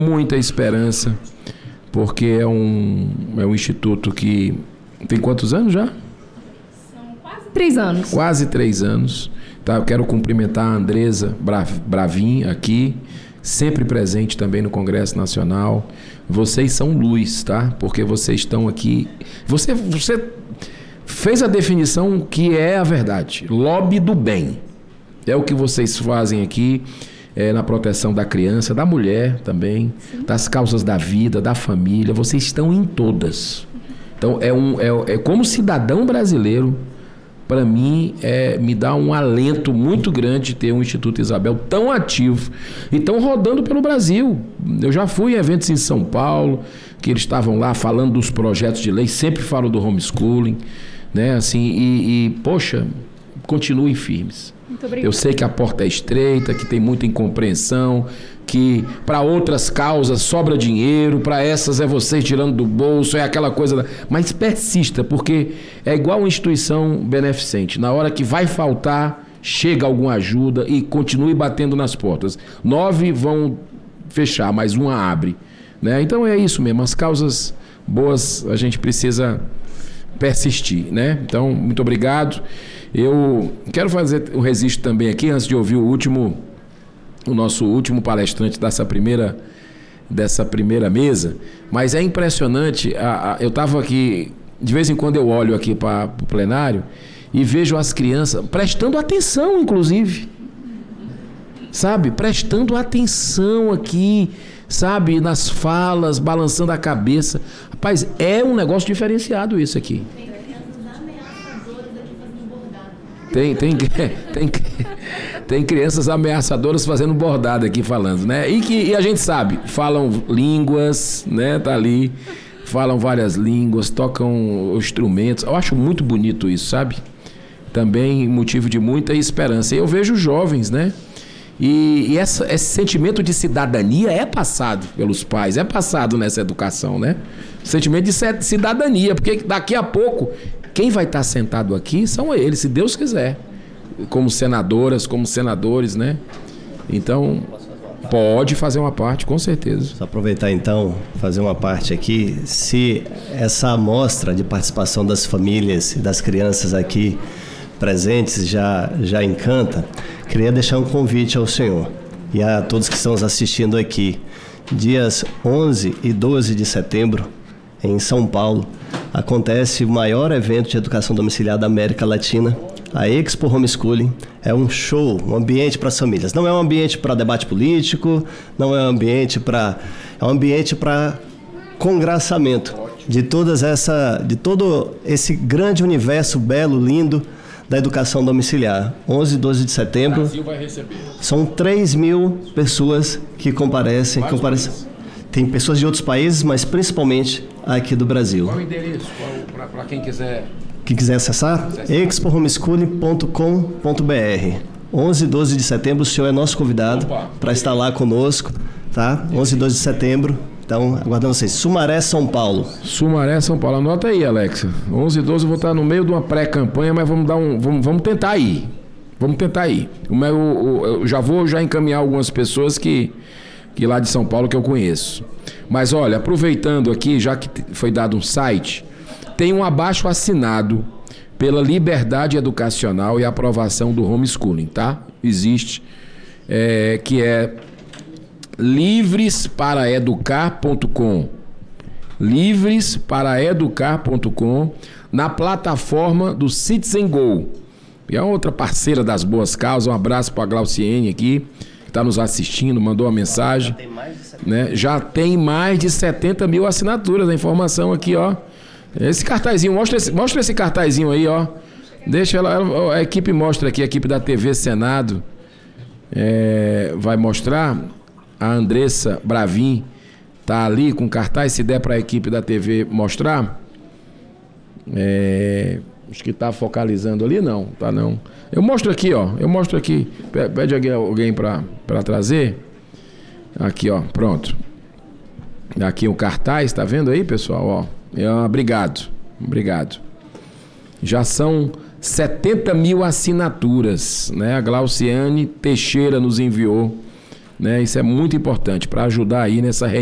muita esperança, porque é um instituto que tem quantos anos já? São quase 3 anos. Quase 3 anos. Tá? Eu quero cumprimentar a Andresa Bravin aqui, sempre presente também no Congresso Nacional. Vocês são luz, tá? Porque vocês estão aqui... Você fez a definição que é a verdade. Lobby do bem. É o que vocês fazem aqui, na proteção da criança, da mulher também, sim, das causas da vida, da família. Vocês estão em todas. Então, como cidadão brasileiro, para mim, me dá um alento muito grande ter um Instituto Isabel tão ativo e tão rodando pelo Brasil. Eu já fui em eventos em São Paulo, que eles estavam lá falando dos projetos de lei, sempre falo do homeschooling, né? Assim, poxa, continuem firmes. Muito obrigada. Eu sei que a porta é estreita, que tem muita incompreensão, que para outras causas sobra dinheiro, para essas é vocês tirando do bolso, é aquela coisa... Mas persista, porque é igual uma instituição beneficente. Na hora que vai faltar, chega alguma ajuda e continue batendo nas portas. 9 vão fechar, mas uma abre. Né? Então é isso mesmo, as causas boas a gente precisa persistir. Né? Então, muito obrigado. Eu quero fazer o registro também aqui, antes de ouvir o nosso último palestrante dessa primeira mesa, mas é impressionante, eu estava aqui, de vez em quando eu olho aqui para o plenário e vejo as crianças prestando atenção, inclusive, sabe, prestando atenção aqui, sabe, nas falas, balançando a cabeça. Rapaz, é um negócio diferenciado isso aqui. Tem crianças ameaçadoras fazendo bordado aqui falando, né? E a gente sabe, falam línguas, né? Tá ali, falam várias línguas, tocam instrumentos. Eu acho muito bonito isso, sabe? Também motivo de muita esperança. Eu vejo jovens, né? E esse sentimento de cidadania é passado pelos pais, é passado nessa educação, né? Sentimento de cidadania, porque daqui a pouco... Quem vai estar sentado aqui são eles, se Deus quiser. Como senadoras, como senadores, né? Então, pode fazer uma parte, com certeza. Só aproveitar então, fazer uma parte aqui. Se essa amostra de participação das famílias e das crianças aqui presentes já encanta, queria deixar um convite ao senhor e a todos que estão nos assistindo aqui. Dias 11 e 12 de setembro, em São Paulo, acontece o maior evento de educação domiciliar da América Latina, a Expo Homeschooling. É um show, um ambiente para as famílias. Não é um ambiente para debate político, não é um ambiente para... É um ambiente para congraçamento de todo esse grande universo belo, lindo da educação domiciliar. 11 e 12 de setembro. O Brasil vai receber. São 3.000 pessoas que comparecem. Tem pessoas de outros países, mas principalmente aqui do Brasil. Qual o endereço? Para quem quiser... Quem quiser acessar? expohomeschooling.com.br. 11 e 12 de setembro, o senhor é nosso convidado para estar lá conosco, tá? 11 e 12 de setembro. Então, aguardando vocês. Sumaré, São Paulo. Sumaré, São Paulo. Anota aí, Alexa. 11 e 12 eu vou estar no meio de uma pré-campanha, mas vamos tentar ir. Vamos tentar ir. Eu já vou encaminhar algumas pessoas que lá de São Paulo que eu conheço. Mas olha, aproveitando aqui, já que foi dado um site, tem um abaixo assinado pela liberdade educacional e aprovação do homeschooling, tá? Existe, que é livresparaeducar.com, livresparaeducar.com, na plataforma do Citizen Go. E é outra parceira das boas causas. Um abraço para a Glauciene aqui, está nos assistindo, mandou uma mensagem. Já tem mais de 70 mil assinaturas. A informação aqui, ó. Esse cartazinho, mostra esse cartazinho aí, ó. Deixa a equipe mostra aqui, a equipe da TV Senado vai mostrar. A Andressa Bravin tá ali com cartaz, se der para a equipe da TV mostrar. Acho que tá focalizando ali, não, tá não. Eu mostro aqui, ó. Pede alguém para trazer. Aqui, ó, pronto. Aqui o cartaz, tá vendo aí, pessoal? Ó. Obrigado. Já são 70 mil assinaturas, né? A Glauciane Teixeira nos enviou né? Isso é muito importante para ajudar aí nessa